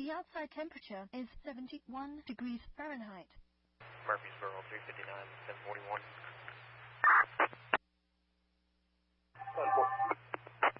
The outside temperature is 71 degrees Fahrenheit. Murfreesboro 359.